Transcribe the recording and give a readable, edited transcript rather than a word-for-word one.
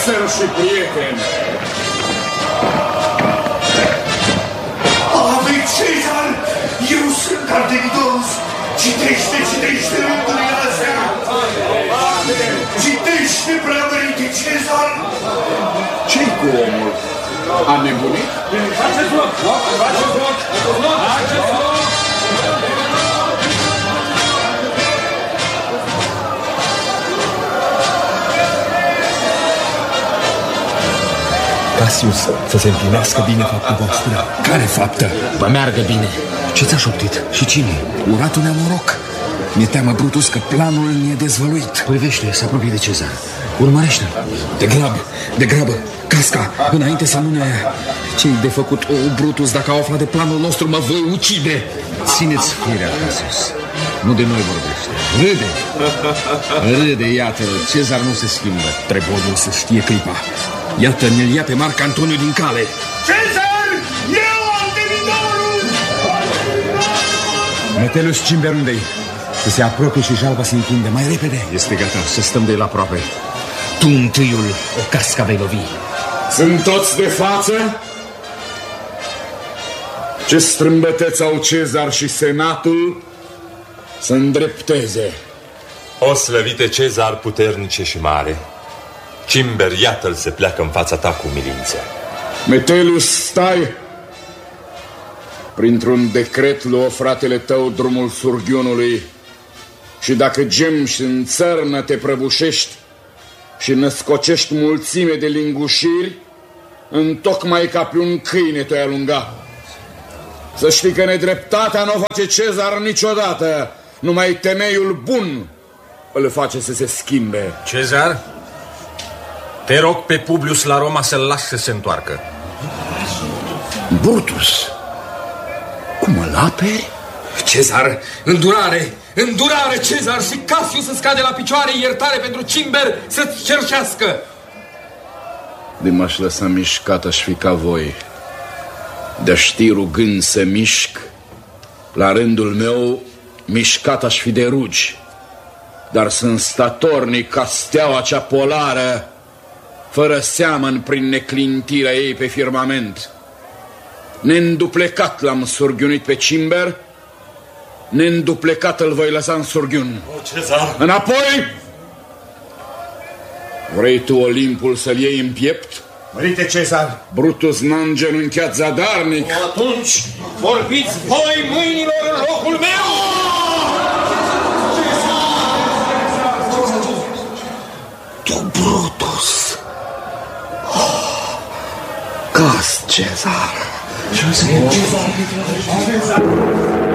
ofițer și prieten. Ave Cezar, eu sunt Artemidorus. Citește rândurile astea. Citește, preamărinte Cezar. Ce-i cu omul? A nebunit? Faceți loc! Faceți loc! Faceți loc! Cassius, să se împlinească bine faptul vostru. Care faptă? Vă meargă bine. Ce ți-a șoptit? Și cine? Uratul neamoroc. Mi-e teamă, Brutus, că planul mi-e dezvăluit. Privește, se apropie de Cezar. Urmărește-l. De grabă, casca, înainte să nu ne... Ce-i de făcut, Brutus? Dacă au aflat de planul nostru, mă voi ucide. Țineți firea, Cassius. Nu de noi vorbește. Râde, iată-l. Cezar nu se schimbă. Trebuie să știe clipa. Iată, ne-l ia pe Marc Antoniu din cale. Cezar, eu Artemidorus! Metellus Cimber, unde-i? Să se apropie și jalba se întinde mai repede. Este gata, să stăm de el aproape. Tu întâiul o casca vei lovi. Sunt toți de față? Ce strâmbăteți au Cezar și senatul să îndrepteze. O slăvite Cezar puternice și mare, Cimber, iată-l se pleacă în fața ta cu umilință. Metellus, stai! Printr-un decret luă fratele tău drumul Surghiunului și dacă gem și în țărnă te prăbușești și născocești mulțime de lingușiri, întocmai ca pe un câine te-ai alunga. Să știi că nedreptatea nu o face Cezar niciodată, numai temeiul bun îl face să se schimbe. Cezar, te rog pe Publius la Roma să-l lași să se întoarcă. Brutus, cum îl aperi? Cezar, îndurare, Cezar, și Cassius să scade la picioare, iertare pentru Cimber să-ți cerșească. De m-aș lăsa mișcat aș fi ca voi. De-a ști rugând să mișc, la rândul meu mișcat aș fi de rugi. Dar sunt statornic ca steaua cea polară, fără seamăn prin neclintirea ei pe firmament. Neînduplecat l-am surghiunit pe Cimber, neînduplecat îl voi lăsa în surghiun. Cezar! Înapoi! Vrei tu Olimpul să-l iei în piept? Mărite Cezar! Brutus n-a îngenunchiat zadarnic. Atunci vorbiți voi mâinilor în locul meu! Tu, Brutus! Caz, Cezar! Cezar!